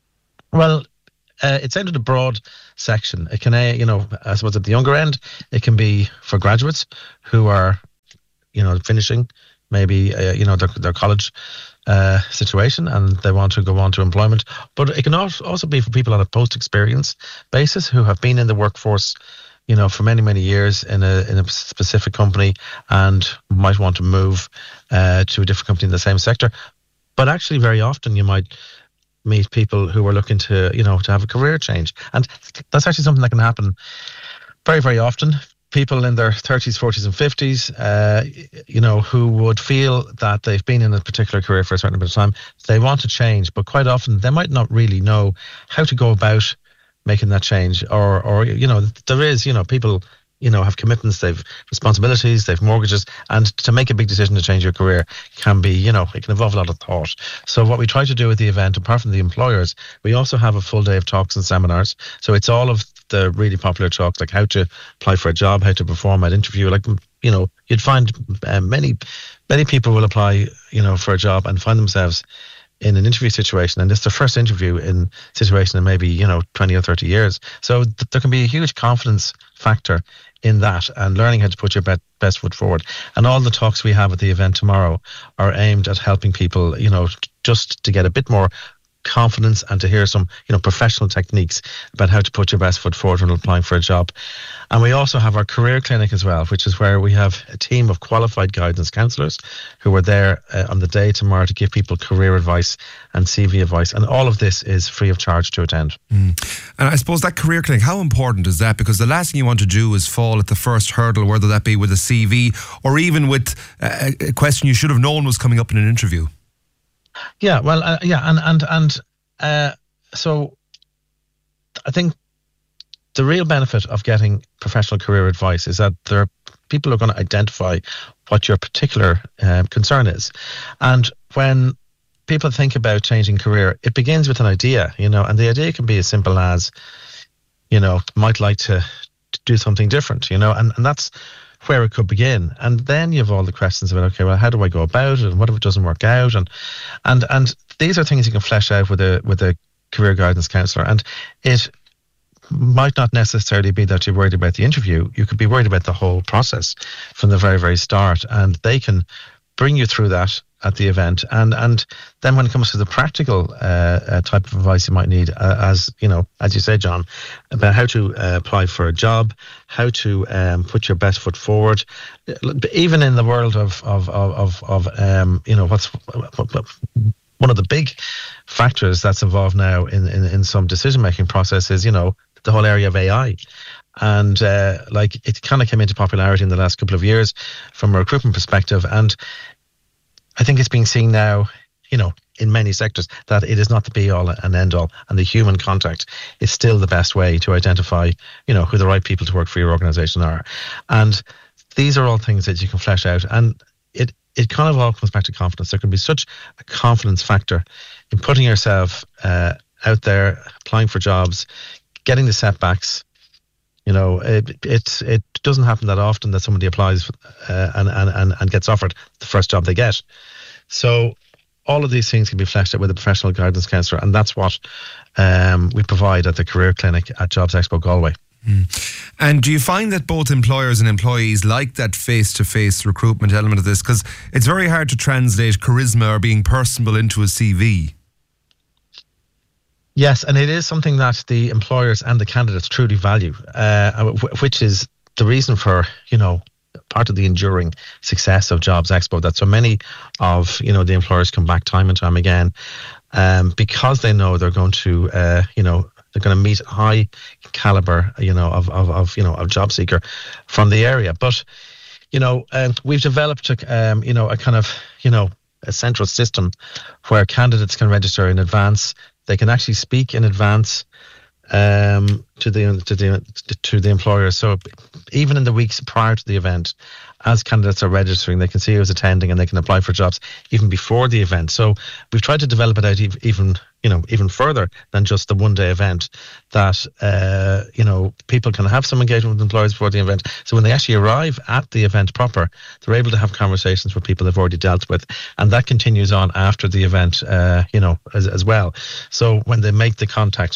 Well, Uh, it's aimed at a broad section. It can, uh, you know, I suppose at the younger end, it can be for graduates who are, you know, finishing maybe, uh, you know, their, their college uh, situation and they want to go on to employment. But it can also be for people on a post-experience basis who have been in the workforce, you know, for many, many years in a in a specific company and might want to move uh, to a different company in the same sector. But actually, very often you might meet people who are looking to, you know, to have a career change. And that's actually something that can happen very, very often. People in their thirties, forties and fifties, uh, you know, who would feel that they've been in a particular career for a certain amount of time. They want to change, but quite often they might not really know how to go about making that change. Or, or you know, there is, you know, people, you know, have commitments, they've responsibilities, they've mortgages, and to make a big decision to change your career can be, you know, it can involve a lot of thought. So what we try to do at the event, apart from the employers, we also have a full day of talks and seminars. So it's all of the really popular talks, like how to apply for a job, how to perform at interview. Like, you know, you'd find uh, many, many people will apply, you know, for a job and find themselves in an interview situation, and it's their first interview in situation in maybe, you know, twenty or thirty years. So th- there can be a huge confidence factor in that, and learning how to put your be- best foot forward. And all the talks we have at the event tomorrow are aimed at helping people, you know, just to get a bit more confidence and to hear some, you know, professional techniques about how to put your best foot forward when applying for a job. And we also have our career clinic as well, which is where we have a team of qualified guidance counsellors who are there uh, on the day tomorrow to give people career advice and C V advice. And all of this is free of charge to attend. Mm. And I suppose that career clinic, how important is that? Because the last thing you want to do is fall at the first hurdle, whether that be with a C V or even with a, a question you should have known was coming up in an interview. Yeah, well, uh, yeah, and and and uh, so I think the real benefit of getting professional career advice is that there are people who are going to identify what your particular um, concern is, and when people think about changing career, it begins with an idea, you know, and the idea can be as simple as, you know, might like to, to do something different, you know, and and that's where it could begin. And then you have all the questions about, okay, well, how do I go about it, and what if it doesn't work out, and and and these are things you can flesh out with a with a career guidance counsellor. And it might not necessarily be that you're worried about the interview. You could be worried about the whole process from the very, very start, and they can bring you through that at the event. And and then when it comes to the practical uh, uh, type of advice you might need, uh, as you know, as you say, John, about how to uh, apply for a job, how to um, put your best foot forward, even in the world of of of of, of um, you know, what's one of the big factors that's involved now in in, in some decision making process is, you know, the whole area of A I. And uh, like it kind of came into popularity in the last couple of years from a recruitment perspective, and I think it's being seen now, you know, in many sectors, that it is not the be all and end all, and the human contact is still the best way to identify, you know, who the right people to work for your organization are. And these are all things that you can flesh out, and it it kind of all comes back to confidence. There can be such a confidence factor in putting yourself uh, out there, applying for jobs, getting the setbacks. You know, it it it doesn't happen that often that somebody applies uh, and, and and and gets offered the first job they get. So all of these things can be fleshed out with a professional guidance counsellor, and that's what um, we provide at the Career Clinic at Jobs Expo Galway. Mm. And do you find that both employers and employees like that face-to-face recruitment element of this? Because it's very hard to translate charisma or being personable into a C V. Yes, and it is something that the employers and the candidates truly value, uh, which is the reason for, you know, part of the enduring success of Jobs Expo, that so many of, you know, the employers come back time and time again um, because they know they're going to, uh, you know, they're going to meet high caliber, you know, of, of, of you know, of job seeker from the area. But, you know, um, we've developed, a, um, you know, a kind of, you know, a central system where candidates can register in advance. They can actually speak in advance um, to the to the to the employer. So even in the weeks prior to the event, as candidates are registering, they can see who's attending and they can apply for jobs even before the event. So we've tried to develop it out even, you know, even further than just the one day event, that, uh, you know, people can have some engagement with employers before the event. So when they actually arrive at the event proper, they're able to have conversations with people they've already dealt with. And that continues on after the event, uh, you know, as, as well. So when they make the contact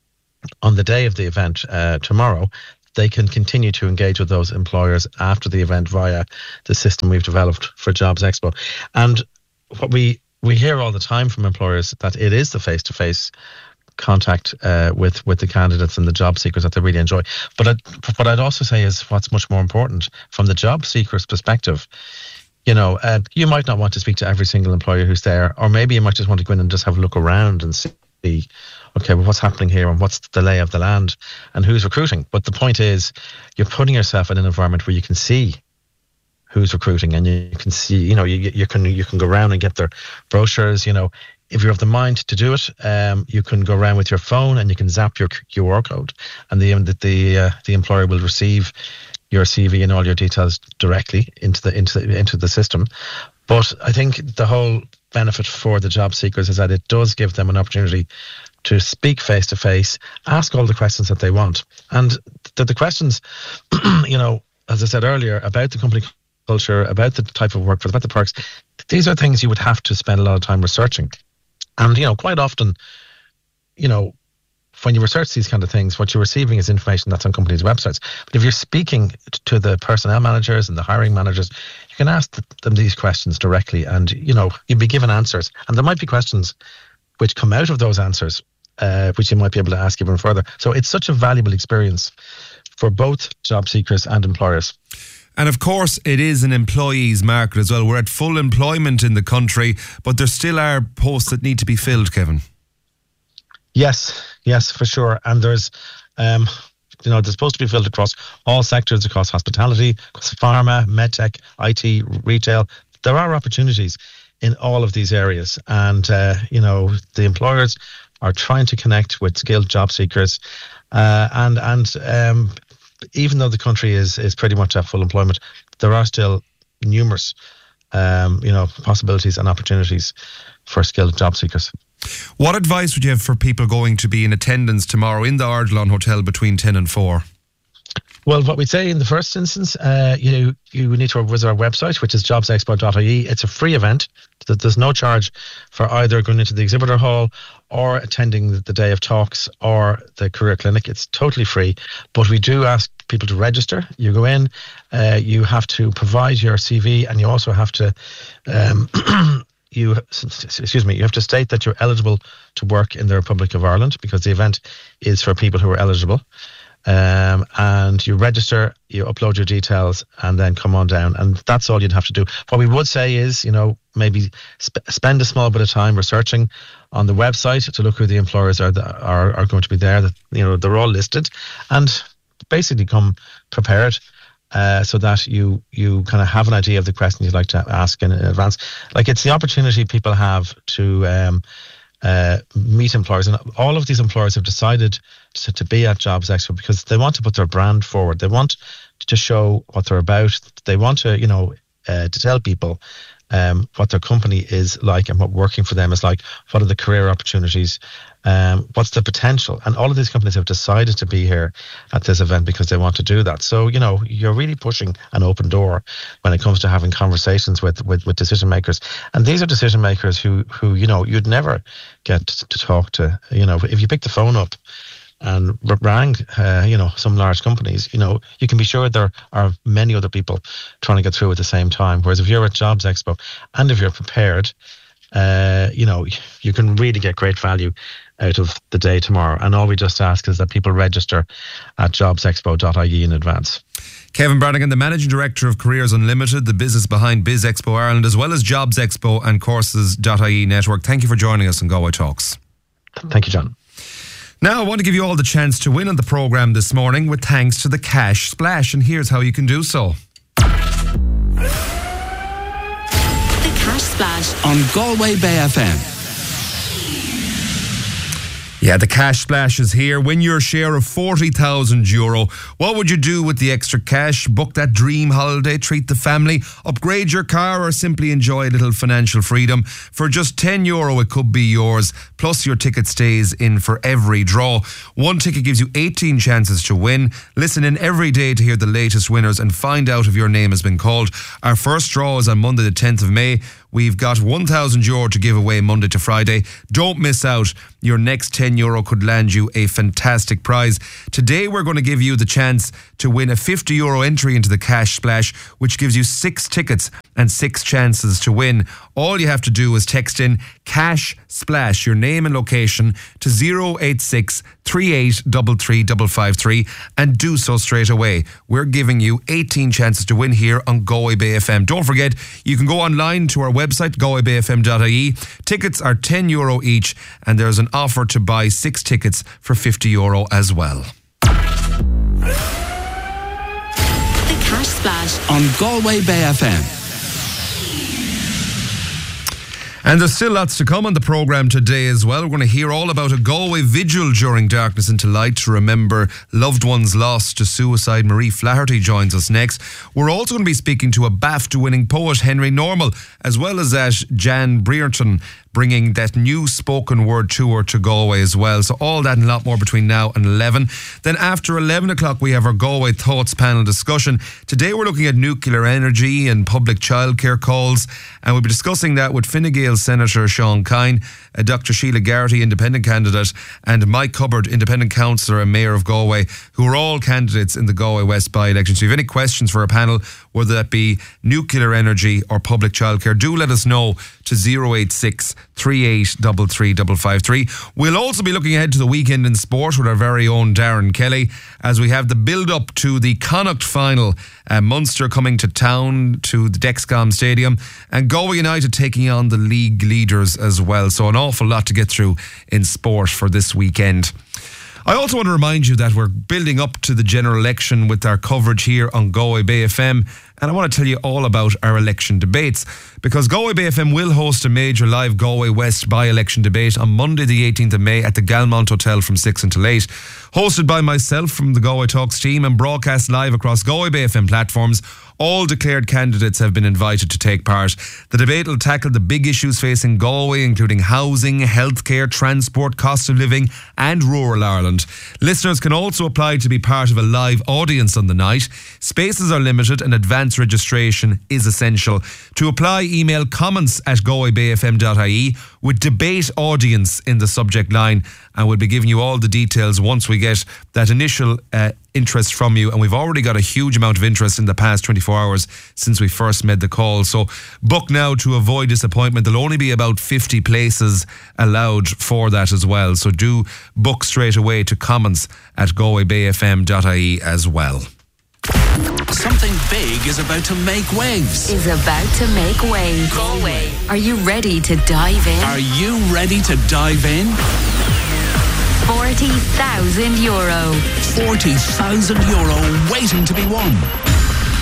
on the day of the event uh, tomorrow, they can continue to engage with those employers after the event via the system we've developed for Jobs Expo. And what we, we hear all the time from employers, that it is the face-to-face contact uh, with, with the candidates and the job seekers that they really enjoy. But I'd, what I'd also say is what's much more important from the job seeker's perspective. You know, uh, you might not want to speak to every single employer who's there, or maybe you might just want to go in and just have a look around and see, okay, well, what's happening here and what's the lay of the land and who's recruiting. But the point is, you're putting yourself in an environment where you can see who's recruiting, and you can see, you know, you, you can you can go around and get their brochures. You know, if you have the mind to do it, um, you can go around with your phone and you can zap your Q R code, and the the the, uh, the employer will receive your C V and all your details directly into the into the, into the system. But I think the whole benefit for the job seekers is that it does give them an opportunity to speak face to face, ask all the questions that they want. And the, the questions, you know, as I said earlier, about the company culture, about the type of workforce, about the perks, these are things you would have to spend a lot of time researching. And, you know, quite often, you know, when you research these kind of things, what you're receiving is information that's on companies' websites. But if you're speaking to the personnel managers and the hiring managers, you can ask them these questions directly, and, you know, you'll be given answers. And there might be questions which come out of those answers, uh, which you might be able to ask even further. So it's such a valuable experience for both job seekers and employers. And of course, it is an employees market as well. We're at full employment in the country, but there still are posts that need to be filled, Kevin. Yes, yes, for sure. And there's, um, you know, they're supposed to be filled across all sectors, across hospitality, across pharma, medtech, I T, retail. There are opportunities in all of these areas. And, uh, you know, the employers are trying to connect with skilled job seekers. Uh, and, and um, even though the country is, is pretty much at full employment, there are still numerous, um, you know, possibilities and opportunities for skilled job seekers. What advice would you have for people going to be in attendance tomorrow in the Ardalon Hotel between ten and four? Well, what we'd say in the first instance, uh, you you need to visit our website, which is jobs expo dot I E. It's a free event. There's no charge for either going into the exhibitor hall or attending the day of talks or the career clinic. It's totally free. But we do ask people to register. You go in, uh, you have to provide your C V, and you also have to... Um, You, excuse me, you have to state that you're eligible to work in the Republic of Ireland, because the event is for people who are eligible. Um, and you register, you upload your details, and then come on down. And that's all you'd have to do. What we would say is, you know, maybe sp- spend a small bit of time researching on the website to look who the employers are, that are, are going to be there. That, you know, they're all listed, and basically come prepared. Uh, so that you you kind of have an idea of the questions you'd like to ask in advance. Like, it's the opportunity people have to um, uh, meet employers, and all of these employers have decided to, to be at Jobs Expo because they want to put their brand forward. They want to show what they're about. They want to, you know, uh, to tell people um, what their company is like and what working for them is like. What are the career opportunities? Um, what's the potential? And all of these companies have decided to be here at this event because they want to do that. So, you know, you're really pushing an open door when it comes to having conversations with, with, with decision makers. And these are decision makers who, who, you know, you'd never get to talk to. You know, if you pick the phone up and rang, uh, you know, some large companies, you know, you can be sure there are many other people trying to get through at the same time. Whereas if you're at Jobs Expo and if you're prepared, uh, you know, you can really get great value out of the day tomorrow. And all we just ask is that people register at jobs expo dot I E in advance. Kevin Brannigan, the Managing Director of Careers Unlimited, the business behind Biz Expo Ireland, as well as Jobs Expo and Courses dot I E Network. Thank you for joining us on Galway Talks. Thank you, John. Now, I want to give you all the chance to win on the programme this morning with thanks to the Cash Splash, and here's how you can do so. The Cash Splash on Galway Bay F M. Yeah, the Cash Splash is here. Win your share of forty thousand euro. What would you do with the extra cash? Book that dream holiday, treat the family, upgrade your car, or simply enjoy a little financial freedom? For just ten euro, it could be yours. Plus, your ticket stays in for every draw. One ticket gives you eighteen chances to win. Listen in every day to hear the latest winners and find out if your name has been called. Our first draw is on Monday the tenth of May. We've got one thousand euro to give away Monday to Friday. Don't miss out. Your next ten euro could land you a fantastic prize. Today we're going to give you the chance to win a fifty euro entry into the Cash Splash, which gives you six tickets and six chances to win. All you have to do is text in Cash Splash, your name and location, to zero eight six, three eight three three five five three and do so straight away. We're giving you eighteen chances to win here on Galway Bay F M. Don't forget, you can go online to our website, galway bay f m dot I E. Tickets are ten euro each, and there's an offer to buy six tickets for fifty euro as well. The Cash Splash on Galway Bay F M. And there's still lots to come on the programme today as well. We're going to hear all about a Galway vigil during Darkness into Light to remember loved ones lost to suicide. Marie Flaherty joins us next. We're also going to be speaking to a BAFTA-winning poet, Henry Normal, as well as that Jan Brereton, bringing that new spoken word tour to Galway as well. So all that and a lot more between now and eleven. Then after eleven o'clock, we have our Galway Thoughts panel discussion. Today we're looking at nuclear energy and public childcare calls, and we'll be discussing that with Fine Gael Senator Sean Kine, uh, Doctor Sheila Garrity, independent candidate, and Mike Hubbard, independent councillor and mayor of Galway, who are all candidates in the Galway West by-election. So if you have any questions for our panel, whether that be nuclear energy or public childcare, do let us know to zero eight six, three eight three three five five three. We'll also be looking ahead to the weekend in sport with our very own Darren Kelly as we have the build-up to the Connacht final. Uh, Munster coming to town to the Dexcom Stadium, and Galway United taking on the league leaders as well. So an awful lot to get through in sport for this weekend. I also want to remind you that we're building up to the general election with our coverage here on Galway Bay F M, and I want to tell you all about our election debates, because Galway Bay F M will host a major live Galway West by-election debate on Monday the eighteenth of May at the Galmont Hotel from six until eight. Hosted by myself from the Galway Talks team and broadcast live across Galway Bay F M platforms. All declared candidates have been invited to take part. The debate will tackle the big issues facing Galway, including housing, healthcare, transport, cost of living and rural Ireland. Listeners can also apply to be part of a live audience on the night. Spaces are limited and advance registration is essential. To apply, email comments at galway bay f m dot I E with debate audience in the subject line, and we'll be giving you all the details once we get that initial uh, interest from you. And we've already got a huge amount of interest in the past twenty-four hours since we first made the call. So book now to avoid disappointment. There'll only be about fifty places allowed for that as well. So do book straight away to comments at galway bay f m dot I E as well. Something big is about to make waves. is about to make waves. Galway. Are you ready to dive in? Are you ready to dive in? forty thousand euro. forty thousand euro waiting to be won.